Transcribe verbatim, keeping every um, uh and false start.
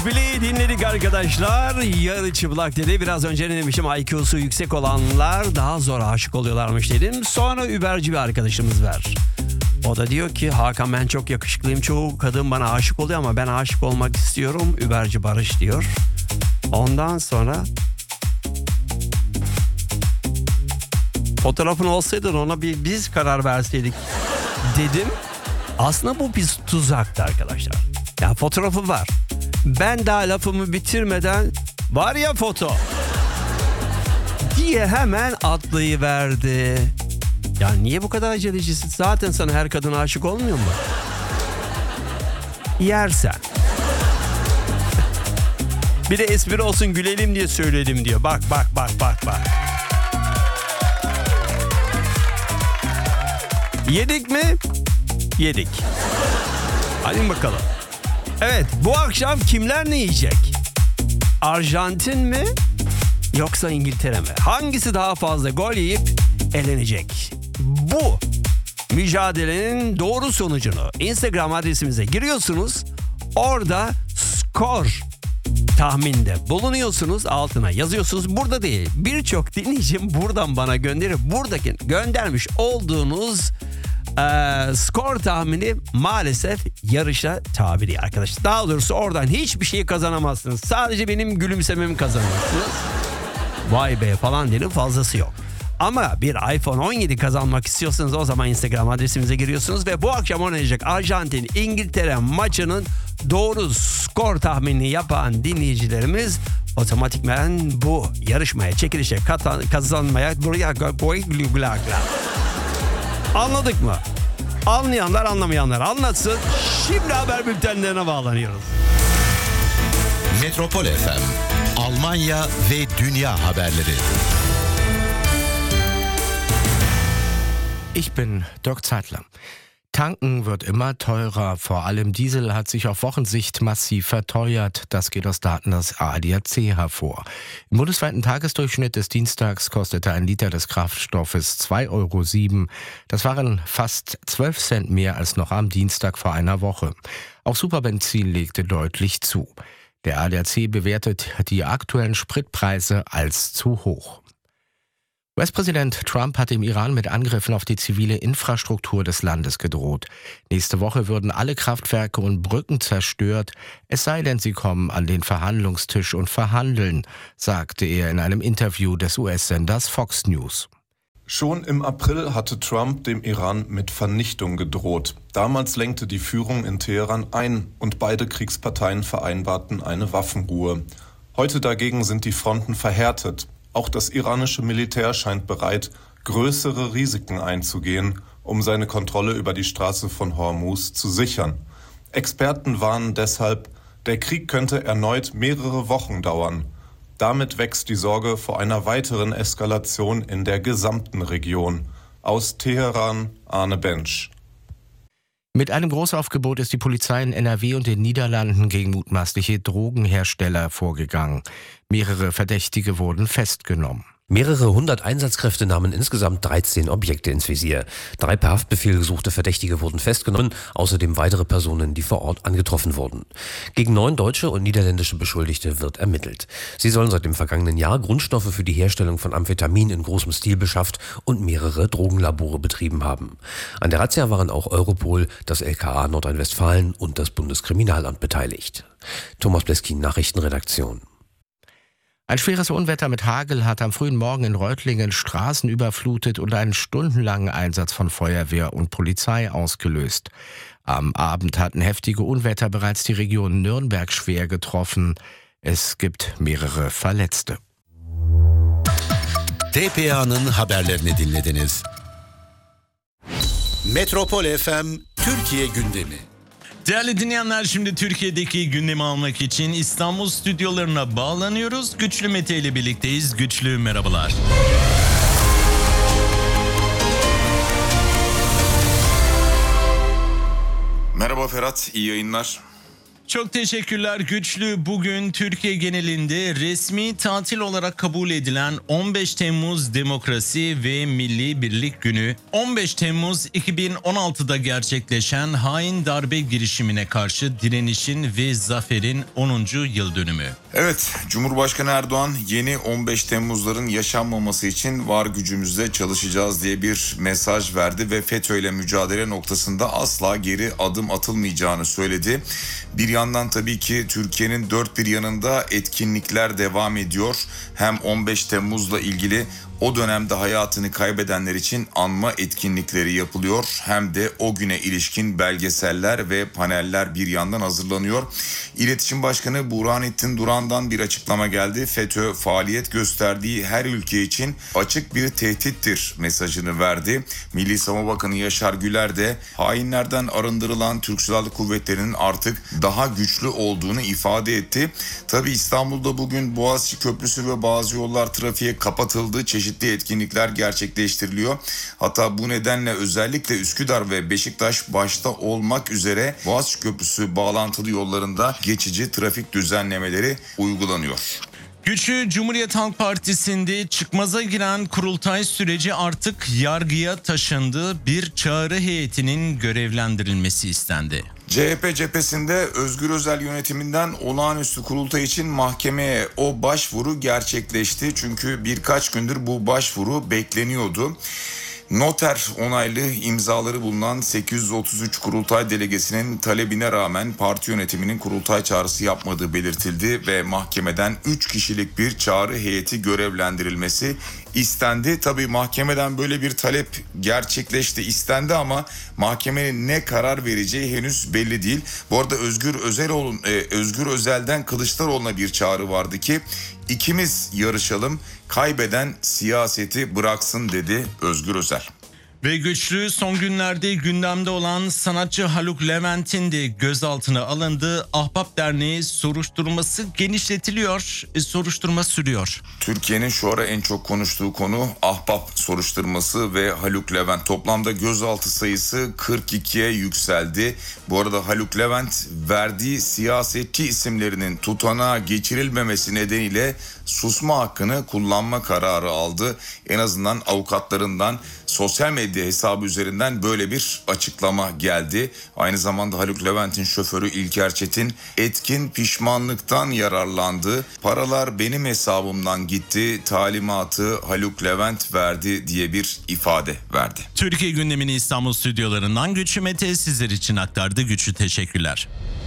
Bileği dinledik arkadaşlar. Yarı çıplak dedi. Biraz önce ne demişim? I Q'su yüksek olanlar daha zor aşık oluyorlarmış dedim. Sonra Uber'ci bir arkadaşımız var. O da diyor ki Hakan ben çok yakışıklıyım. Çoğu kadın bana aşık oluyor ama ben aşık olmak istiyorum. Uber'ci Barış diyor. Ondan sonra fotoğrafın olsaydı ona bir biz karar verseydik dedim. Aslında bu bir tuzaktı arkadaşlar. Ya fotoğrafı var. Ben daha lafımı bitirmeden var ya foto diye hemen atlayıverdi. Ya niye bu kadar acelecisin? Zaten sana her kadın aşık olmuyor mu? Yersen. Bir de espri olsun gülelim diye söyledim diyor. Bak bak bak bak bak. Yedik mi? Yedik. Hadi bakalım. Evet, bu akşam kimler ne yiyecek? Arjantin mi? Yoksa İngiltere mi? Hangisi daha fazla gol yiyip elenecek? Bu mücadelenin doğru sonucunu Instagram adresimize giriyorsunuz. Orada skor tahminde bulunuyorsunuz, altına yazıyorsunuz. Burada değil, birçok dinleyicim buradan bana gönderip buradaki göndermiş olduğunuz e, skor tahmini maalesef yarışa tabi değil arkadaşlar. Daha doğrusu oradan hiçbir şey kazanamazsınız. Sadece benim gülümsememi kazanırsınız. Vay be falan dedim, fazlası yok. Ama bir iPhone on yedi kazanmak istiyorsanız o zaman Instagram adresimize giriyorsunuz ve bu akşam oynayacak Arjantin-İngiltere maçının doğru skor tahminini yapan dinleyicilerimiz otomatikman bu yarışmaya, çekilişe katan, kazanmaya buraya anladık mı? Anlayanlar anlamayanlar anlatsın. Şimdi haber bültenlerine bağlanıyoruz. Metropol F M, Almanya ve dünya haberleri. Ich bin Dirk Zeitler. Tanken wird immer teurer. Vor allem Diesel hat sich auf Wochensicht massiv verteuert. Das geht aus Daten des A D A C hervor. Im bundesweiten Tagesdurchschnitt des Dienstags kostete ein Liter des Kraftstoffes zwei Euro sieben. Das waren fast zwölf Cent mehr als noch am Dienstag vor einer Woche. Auch Superbenzin legte deutlich zu. Der A D A C bewertet die aktuellen Spritpreise als zu hoch. U S-Präsident Trump hat im Iran mit Angriffen auf die zivile Infrastruktur des Landes gedroht. Nächste Woche würden alle Kraftwerke und Brücken zerstört, es sei denn, sie kommen an den Verhandlungstisch und verhandeln, sagte er in einem Interview des U S-Senders Fox News. Schon im April hatte Trump dem Iran mit Vernichtung gedroht. Damals lenkte die Führung in Teheran ein und beide Kriegsparteien vereinbarten eine Waffenruhe. Heute dagegen sind die Fronten verhärtet. Auch das iranische Militär scheint bereit, größere Risiken einzugehen, um seine Kontrolle über die Straße von Hormuz zu sichern. Experten warnen deshalb, der Krieg könnte erneut mehrere Wochen dauern. Damit wächst die Sorge vor einer weiteren Eskalation in der gesamten Region. Aus Teheran, Arne Bensch. Mit einem Großaufgebot ist die Polizei in N R W und den Niederlanden gegen mutmaßliche Drogenhersteller vorgegangen. Mehrere Verdächtige wurden festgenommen. Mehrere hundert Einsatzkräfte nahmen insgesamt dreizehn Objekte ins Visier. Drei per Haftbefehl gesuchte Verdächtige wurden festgenommen, außerdem weitere Personen, die vor Ort angetroffen wurden. Gegen neun deutsche und niederländische Beschuldigte wird ermittelt. Sie sollen seit dem vergangenen Jahr Grundstoffe für die Herstellung von Amphetamin in großem Stil beschafft und mehrere Drogenlabore betrieben haben. An der Razzia waren auch Europol, das L K A Nordrhein-Westfalen und das Bundeskriminalamt beteiligt. Thomas Bleskin, Nachrichtenredaktion. Ein schweres Unwetter mit Hagel hat am frühen Morgen in Reutlingen Straßen überflutet und einen stundenlangen Einsatz von Feuerwehr und Polizei ausgelöst. Am Abend hatten heftige Unwetter bereits die Region Nürnberg schwer getroffen. Es gibt mehrere Verletzte. T P A'nın haberlerini dinlediniz. Metropol F M Türkiye gündemi. Değerli dinleyenler, şimdi Türkiye'deki gündemi almak için İstanbul stüdyolarına bağlanıyoruz. Güçlü Mete ile birlikteyiz. Güçlü, merhabalar. Merhaba Ferhat, iyi yayınlar. Çok teşekkürler Güçlü. Bugün Türkiye genelinde resmi tatil olarak kabul edilen on beş Temmuz Demokrasi ve Milli Birlik Günü, on beş Temmuz iki bin on altıda gerçekleşen hain darbe girişimine karşı direnişin ve zaferin onuncu yıl dönümü. Evet, Cumhurbaşkanı Erdoğan yeni on beş Temmuzların yaşanmaması için var gücümüzle çalışacağız diye bir mesaj verdi ve FETÖ ile mücadele noktasında asla geri adım atılmayacağını söyledi. Bir yandan tabii ki Türkiye'nin dört bir yanında etkinlikler devam ediyor. Hem on beş Temmuz'la ilgili o dönemde hayatını kaybedenler için anma etkinlikleri yapılıyor. Hem de o güne ilişkin belgeseller ve paneller bir yandan hazırlanıyor. İletişim Başkanı Burhanettin Duran'dan bir açıklama geldi. FETÖ faaliyet gösterdiği her ülke için açık bir tehdittir mesajını verdi. Milli Savunma Bakanı Yaşar Güler de hainlerden arındırılan Türk Silahlı Kuvvetleri'nin artık daha güçlü olduğunu ifade etti. Tabii İstanbul'da bugün Boğaziçi Köprüsü ve bazı yollar trafiğe kapatıldı. Çeşitli etkinlikler gerçekleştiriliyor. Hatta bu nedenle özellikle Üsküdar ve Beşiktaş başta olmak üzere Boğaziçi Köprüsü bağlantılı yollarında geçici trafik düzenlemeleri uygulanıyor. Güçlü, Cumhuriyet Halk Partisi'nde çıkmaza giren kurultay süreci artık yargıya taşındı. Bir çağrı heyetinin görevlendirilmesi istendi. C H P cephesinde Özgür Özel yönetiminden olağanüstü kurultay için mahkemeye o başvuru gerçekleşti. Çünkü birkaç gündür bu başvuru bekleniyordu. Noter onaylı imzaları bulunan sekiz yüz otuz üç kurultay delegesinin talebine rağmen parti yönetiminin kurultay çağrısı yapmadığı belirtildi ve mahkemeden üç kişilik bir çağrı heyeti görevlendirilmesi istendi. Tabii mahkemeden böyle bir talep gerçekleşti, istendi ama mahkemenin ne karar vereceği henüz belli değil. Bu arada Özgür Özel'in e, Özgür Özel'den Kılıçdaroğlu'na bir çağrı vardı ki ikimiz yarışalım, kaybeden siyaseti bıraksın dedi Özgür Özel. Ve Güçlü, son günlerde gündemde olan sanatçı Haluk Levent'in de gözaltına alındığı Ahbap Derneği soruşturması genişletiliyor, e, soruşturma sürüyor. Türkiye'nin şu ara en çok konuştuğu konu Ahbap soruşturması ve Haluk Levent. Toplamda gözaltı sayısı kırk ikiye yükseldi. Bu arada Haluk Levent verdiği siyasetçi isimlerinin tutanağa geçirilmemesi nedeniyle susma hakkını kullanma kararı aldı. En azından avukatlarından sosyal medya hesabı üzerinden böyle bir açıklama geldi. Aynı zamanda Haluk Levent'in şoförü İlker Çetin etkin pişmanlıktan yararlandı. Paralar benim hesabımdan gitti, talimatı Haluk Levent verdi diye bir ifade verdi. Türkiye gündemini İstanbul stüdyolarından Güçlü Mete sizler için aktardı. Güçlü, teşekkürler.